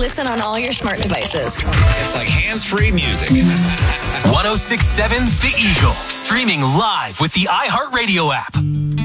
Listen on all your smart devices. It's like hands-free music. 1067 The Eagle. Streaming live with the iHeartRadio app.